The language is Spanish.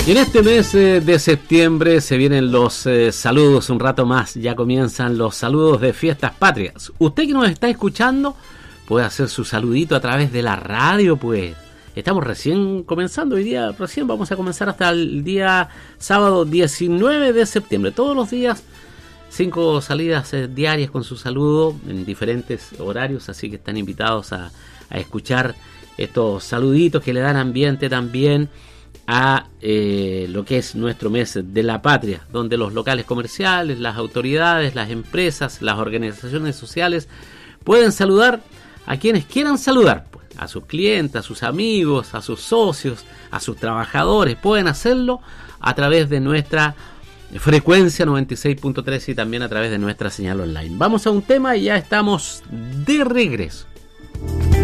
Y en este mes de septiembre se vienen los saludos, un rato más ya comienzan los saludos de Fiestas Patrias. Usted que nos está escuchando puede hacer su saludito a través de la radio, pues. Estamos recién comenzando, hoy día recién vamos a comenzar hasta el día sábado 19 de septiembre. Todos los días 5 salidas diarias con su saludo en diferentes horarios, así que están invitados a escuchar estos saluditos que le dan ambiente también a lo que es nuestro mes de la patria, donde los locales comerciales, las autoridades, las empresas, las organizaciones sociales pueden saludar a quienes quieran saludar, pues, a sus clientes, a sus amigos, a sus socios, a sus trabajadores. Pueden hacerlo a través de nuestra frecuencia 96.3 y también a través de nuestra señal online. Vamos a un tema y ya estamos de regreso.